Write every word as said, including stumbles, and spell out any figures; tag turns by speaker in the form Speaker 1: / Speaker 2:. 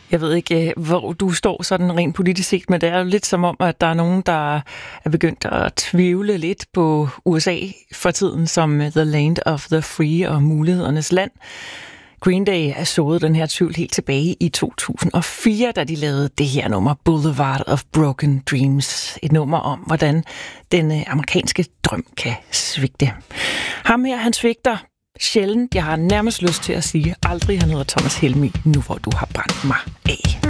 Speaker 1: Jeg ved ikke, hvor du står sådan rent politisk set, men det er jo lidt som om, at der er nogen, der er begyndt at tvivle lidt på U S A for tiden som the land of the free og mulighedernes land. Green Day er sået den her tvivl helt tilbage i to tusind og fire, da de lavede det her nummer Boulevard of Broken Dreams. Et nummer om, hvordan den amerikanske drøm kan svigte. Ham her, han svigter sjældent. Jeg har nærmest lyst til at sige aldrig. Han hedder Thomas Helmig, nu hvor du har brændt mig af.